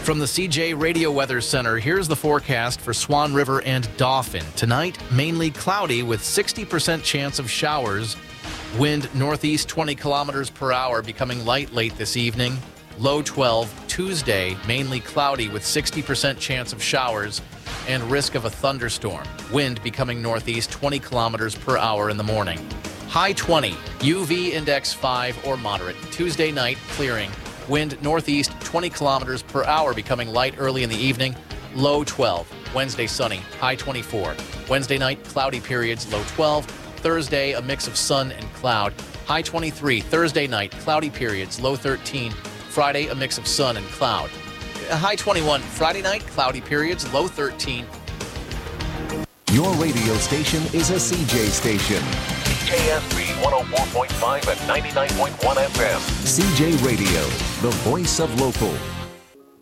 From the CJ Radio Weather Center, here's the forecast for Swan River and Dauphin. Tonight, mainly cloudy with 60% chance of showers. Wind northeast 20 kilometers per hour, becoming light late this evening. Low 12. Tuesday, mainly cloudy with 60% chance of showers and risk of a thunderstorm. Wind becoming northeast 20 kilometers per hour in the morning. High 20. UV index 5 or moderate. Tuesday night, clearing. Wind northeast 20 kilometers per hour, becoming light early in the evening. Low 12. Wednesday, sunny. High 24. Wednesday night, cloudy periods. Low 12. Thursday, a mix of sun and cloud. High 23. Thursday night, cloudy periods. Low 13. Friday, a mix of sun and cloud. High 21. Friday night, cloudy periods. Low 13. Your radio station is a CJ station. CJSB 104.5 and 99.1 FM. CJ Radio, the voice of local.